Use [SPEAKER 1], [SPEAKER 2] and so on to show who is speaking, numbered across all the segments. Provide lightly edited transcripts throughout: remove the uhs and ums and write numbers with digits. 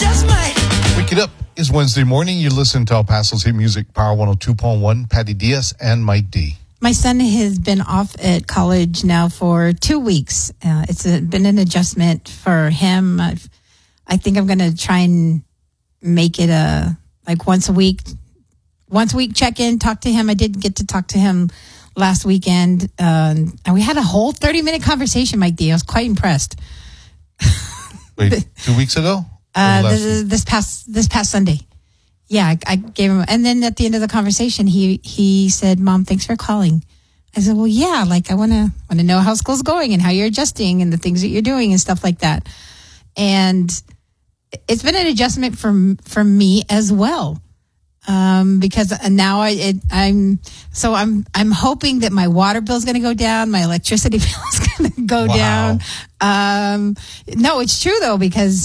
[SPEAKER 1] just might.
[SPEAKER 2] Wake it up is Wednesday morning. You listen to El Paso's Hit Music, Power 102.1, Patty Diaz and Mike D.
[SPEAKER 3] My son has been off at college now for 2 weeks. It's been an adjustment for him. I think I'm going to try and make it like once a week check in, talk to him. I did get to talk to him last weekend. And we had a whole 30-minute conversation, Mike D. I was quite impressed.
[SPEAKER 2] Wait, 2 weeks ago?
[SPEAKER 3] This past Sunday. Yeah, I gave him, and then at the end of the conversation, he said, "Mom, thanks for calling." I said, "Well, yeah, like I want to know how school's going and how you're adjusting and the things that you're doing and stuff like that." And it's been an adjustment for me as well, because now I'm hoping that my water bill is going to go down, my electricity bill is going to go down. No, it's true though, because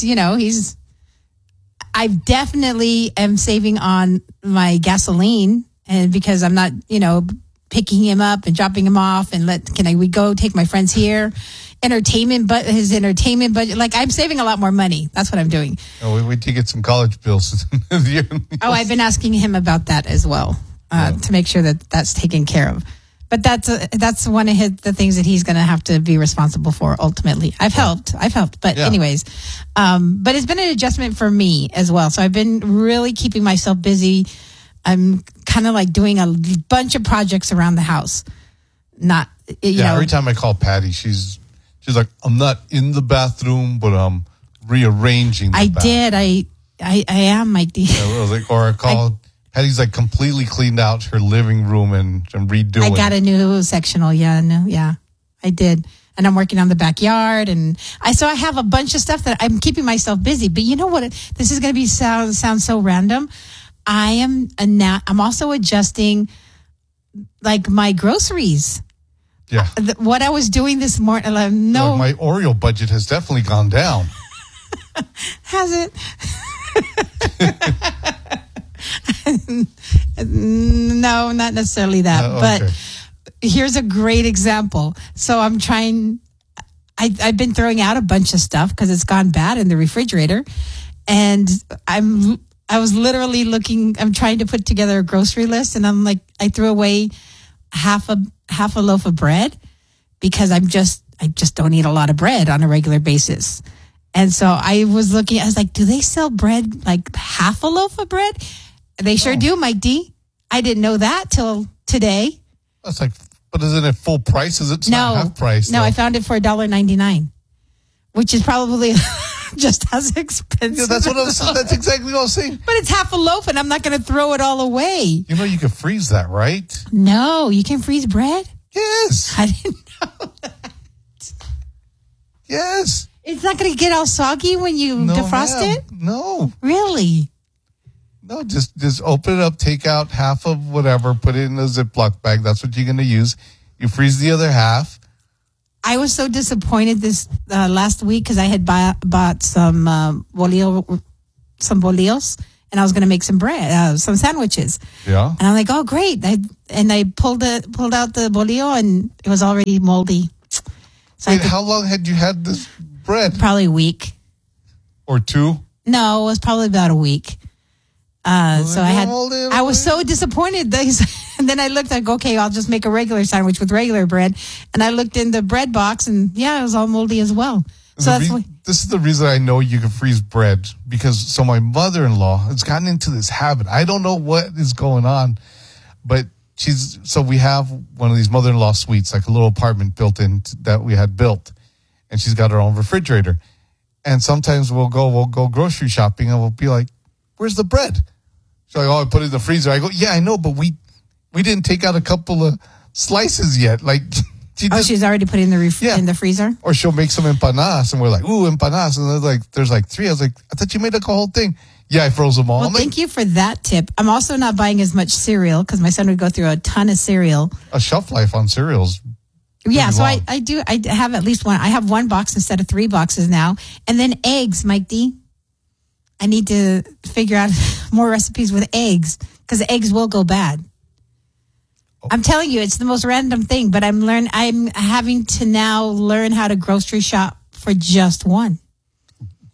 [SPEAKER 3] I definitely am saving on my gasoline, and because I'm not, picking him up and dropping him off and we go take my friends here, his entertainment budget. Like, I'm saving a lot more money. That's what I'm doing.
[SPEAKER 2] Oh, we wait to get some college bills.
[SPEAKER 3] I've been asking him about that as well, to make sure that that's taken care of. But that's one of the things that he's going to have to be responsible for ultimately. I've helped. But anyways, but it's been an adjustment for me as well. So I've been really keeping myself busy. I'm kind of like doing a bunch of projects around the house. Every
[SPEAKER 2] time I call Patty, she's like, "I'm not in the bathroom, but I'm rearranging the bathroom."
[SPEAKER 3] I am, Mike D.
[SPEAKER 2] Or I call... Patty's like completely cleaned out her living room and redoing.
[SPEAKER 3] I got a new sectional. Yeah, I did. And I'm working on the backyard. And I have a bunch of stuff that I'm keeping myself busy. But you know what? This is going to sound so random. I'm also adjusting like my groceries.
[SPEAKER 2] Yeah.
[SPEAKER 3] What I was doing this morning.
[SPEAKER 2] My Oreo budget has definitely gone down.
[SPEAKER 3] Has it? No, not necessarily that.
[SPEAKER 2] Okay.
[SPEAKER 3] But here's a great example. So I've been throwing out a bunch of stuff because it's gone bad in the refrigerator. And I was literally I'm trying to put together a grocery list, and I'm like, I threw away half a loaf of bread because I just don't eat a lot of bread on a regular basis. And so I was like, do they sell bread, like half a loaf of bread? They sure do, Mike D. I didn't know that till today.
[SPEAKER 2] That's like, but isn't it full price? It's not half price.
[SPEAKER 3] No, I found it for $1.99, which is probably just as expensive.
[SPEAKER 2] Yeah, that's exactly what I was saying.
[SPEAKER 3] But it's half a loaf, and I'm not going to throw it all away.
[SPEAKER 2] You can freeze that, right?
[SPEAKER 3] No, you can freeze bread?
[SPEAKER 2] Yes.
[SPEAKER 3] I didn't know that.
[SPEAKER 2] Yes.
[SPEAKER 3] It's not going to get all soggy when you defrost it?
[SPEAKER 2] No.
[SPEAKER 3] Really?
[SPEAKER 2] No, just open it up, take out half of whatever, put it in a Ziploc bag. That's what you're going to use. You freeze the other half.
[SPEAKER 3] I was so disappointed this last week because I had bought some bolillos, and I was going to make some bread, some sandwiches.
[SPEAKER 2] Yeah.
[SPEAKER 3] And I'm like, oh, great. I pulled out the bolillo, and it was already moldy. So
[SPEAKER 2] Wait, how long had you had this bread?
[SPEAKER 3] Probably a week.
[SPEAKER 2] Or two?
[SPEAKER 3] No, it was probably about a week. I was so disappointed. And then I looked, I go, okay, I'll just make a regular sandwich with regular bread. And I looked in the bread box, and it was all moldy as well. So
[SPEAKER 2] this is the reason I know you can freeze bread, because my mother-in-law has gotten into this habit. I don't know what is going on, but we have one of these mother-in-law suites, like a little apartment built in that we had built, and she's got her own refrigerator. And sometimes we'll go grocery shopping, and we'll be like, "Where's the bread?" She's like, "Oh, I put it in the freezer." I go, "Yeah, I know, but we didn't take out a couple of slices yet." Like,
[SPEAKER 3] she's already put it in the freezer?
[SPEAKER 2] Or she'll make some empanadas, and we're like, "Ooh, empanadas." And there's like three. I was like, "I thought you made a whole thing." Yeah, I froze them all.
[SPEAKER 3] Well, thank you for that tip. I'm also not buying as much cereal because my son would go through a ton of cereal.
[SPEAKER 2] A shelf life on cereals.
[SPEAKER 3] Yeah, so I have at least one. I have one box instead of 3 boxes now. And then eggs, Mike D. I need to figure out more recipes with eggs because eggs will go bad. Oh. I'm telling you, it's the most random thing, but I'm having to now learn how to grocery shop for just one.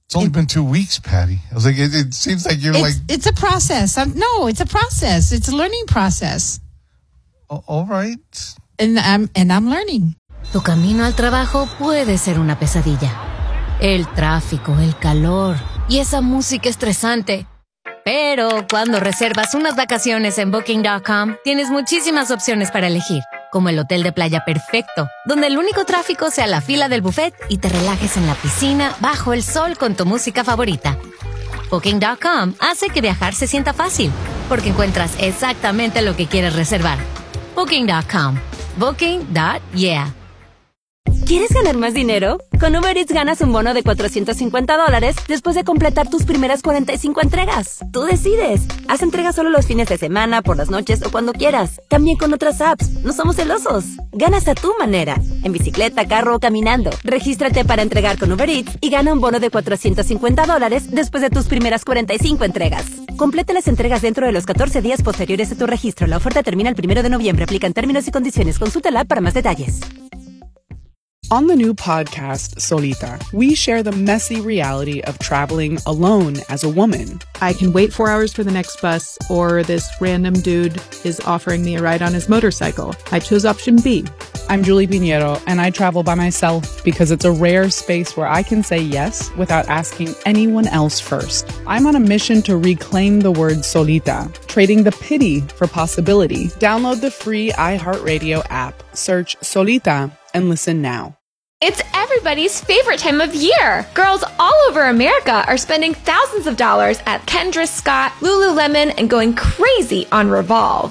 [SPEAKER 2] It's only been 2 weeks, Patty. I was like, it seems like
[SPEAKER 3] It's a process. It's a process. It's a learning process.
[SPEAKER 2] All right.
[SPEAKER 3] And I'm learning.
[SPEAKER 1] Tu camino al trabajo puede ser una pesadilla. El tráfico, el calor y esa música estresante. Pero cuando reservas unas vacaciones en Booking.com, tienes muchísimas opciones para elegir, como el hotel de playa perfecto, donde el único tráfico sea la fila del buffet y te relajes en la piscina bajo el sol con tu música favorita. Booking.com hace que viajar se sienta fácil, porque encuentras exactamente lo que quieres reservar. Booking.com. Booking.yeah.
[SPEAKER 4] ¿Quieres ganar más dinero? Con Uber Eats ganas un bono de $450 después de completar tus primeras 45 entregas. Tú decides. Haz entregas solo los fines de semana, por las noches o cuando quieras. También con otras apps. No somos celosos. Ganas a tu manera. En bicicleta, carro o caminando. Regístrate para entregar con Uber Eats y gana un bono de $450 después de tus primeras 45 entregas. Completa las entregas dentro de los 14 días posteriores a tu registro. La oferta termina el 1 de noviembre. Aplican términos y condiciones. Consulta la app para más detalles.
[SPEAKER 5] On the new podcast, Solita, we share the messy reality of traveling alone as a woman.
[SPEAKER 6] I can wait 4 hours for the next bus, or this random dude is offering me a ride on his motorcycle. I chose option B.
[SPEAKER 5] I'm Julie Pinheiro, and I travel by myself because it's a rare space where I can say yes without asking anyone else first. I'm on a mission to reclaim the word solita, trading the pity for possibility. Download the free iHeartRadio app, search Solita, and listen now.
[SPEAKER 7] It's everybody's favorite time of year. Girls all over America are spending thousands of dollars at Kendra Scott, Lululemon, and going crazy on Revolve.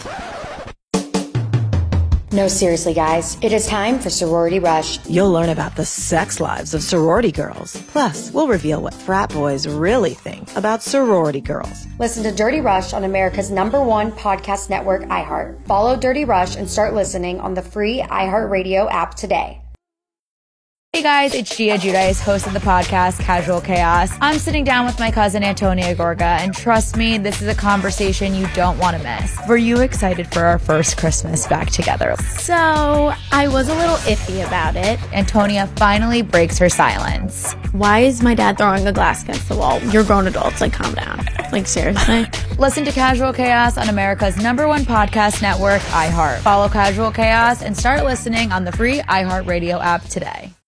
[SPEAKER 8] No, seriously, guys. It is time for Sorority Rush.
[SPEAKER 9] You'll learn about the sex lives of sorority girls. Plus, we'll reveal what frat boys really think about sorority girls.
[SPEAKER 8] Listen to Dirty Rush on America's #1 podcast network, iHeart. Follow Dirty Rush and start listening on the free iHeartRadio app today.
[SPEAKER 10] Hey guys, it's Gia Giudice, host of the podcast Casual Chaos. I'm sitting down with my cousin Antonia Gorga, and trust me, this is a conversation you don't want to miss. Were you excited for our first Christmas back together?
[SPEAKER 11] So, I was a little iffy about it.
[SPEAKER 10] Antonia finally breaks her silence.
[SPEAKER 11] Why is my dad throwing a glass against the wall? You're grown adults, like calm down. Like seriously?
[SPEAKER 10] Listen to Casual Chaos on America's #1 podcast network, iHeart. Follow Casual Chaos and start listening on the free iHeartRadio app today.